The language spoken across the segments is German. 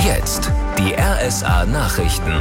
jetzt die RSA Nachrichten.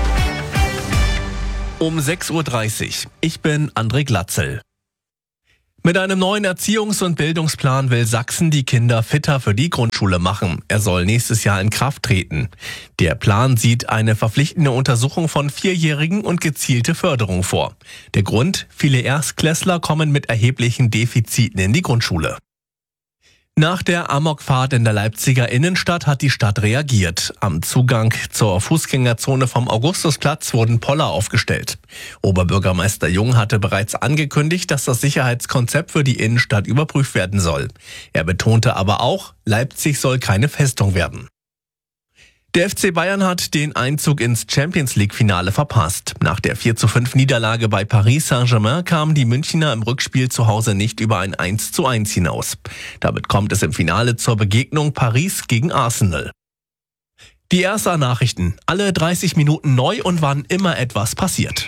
Um 6:30 Uhr. Ich bin André Glatzel. Mit einem neuen Erziehungs- und Bildungsplan will Sachsen die Kinder fitter für die Grundschule machen. Er soll nächstes Jahr in Kraft treten. Der Plan sieht eine verpflichtende Untersuchung von Vierjährigen und gezielte Förderung vor. Der Grund? Viele Erstklässler kommen mit erheblichen Defiziten in die Grundschule. Nach der Amokfahrt in der Leipziger Innenstadt hat die Stadt reagiert. Am Zugang zur Fußgängerzone vom Augustusplatz wurden Poller aufgestellt. Oberbürgermeister Jung hatte bereits angekündigt, dass das Sicherheitskonzept für die Innenstadt überprüft werden soll. Er betonte aber auch, Leipzig soll keine Festung werden. Der FC Bayern hat den Einzug ins Champions-League-Finale verpasst. Nach der 4:5 Niederlage bei Paris Saint-Germain kamen die Münchner im Rückspiel zu Hause nicht über ein 1:1 hinaus. Damit kommt es im Finale zur Begegnung Paris gegen Arsenal. Die RSA Nachrichten. Alle 30 Minuten neu und wann immer etwas passiert.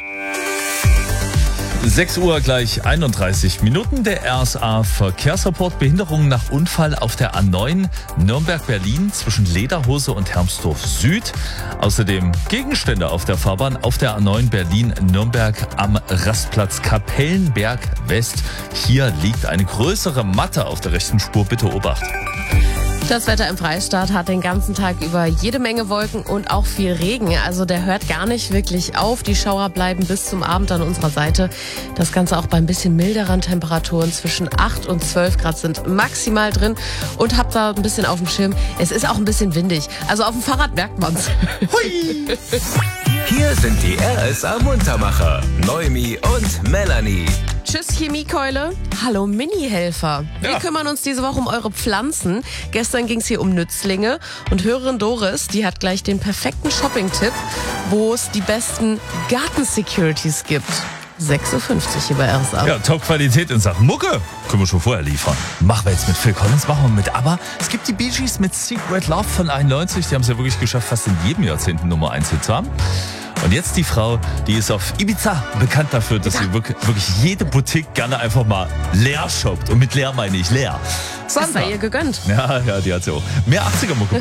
6 Uhr gleich 31 Minuten. Der RSA Verkehrsreport. Behinderungen nach Unfall auf der A9 Nürnberg-Berlin zwischen Lederhose und Hermsdorf Süd. Außerdem Gegenstände auf der Fahrbahn auf der A9 Berlin-Nürnberg am Rastplatz Kapellenberg West. Hier liegt eine größere Matte auf der rechten Spur. Bitte Obacht. Das Wetter im Freistaat hat den ganzen Tag über jede Menge Wolken und auch viel Regen. Also der hört gar nicht wirklich auf. Die Schauer bleiben bis zum Abend an unserer Seite. Das Ganze auch bei ein bisschen milderen Temperaturen. Zwischen 8 und 12 Grad sind maximal drin. Und habt da ein bisschen auf dem Schirm. Es ist auch ein bisschen windig. Also auf dem Fahrrad merkt man's. Hui! Hier sind die RSA Muntermacher, Noemi und Melanie. Tschüss Chemiekeule. Hallo Mini-Helfer. Wir kümmern uns diese Woche um eure Pflanzen. Gestern ging es hier um Nützlinge. Und Hörerin Doris, die hat gleich den perfekten Shopping-Tipp, wo es die besten Garten-Securities gibt. 6:50 Uhr hier bei RSA. Ja, Top-Qualität in Sachen Mucke. Können wir schon vorher liefern. Machen wir jetzt mit Phil Collins, machen wir mit ABBA. Es gibt die Bee Gees mit Secret Love von 91. Die haben es ja wirklich geschafft, fast in jedem Jahrzehnt Nummer 1 Hit zu haben. Und jetzt die Frau, die ist auf Ibiza bekannt dafür, dass sie wirklich jede Boutique gerne einfach mal leer shoppt. Und mit leer meine ich leer. Das sei ihr gegönnt. Ja, die hat sie auch. Mehr 80er-Mucke.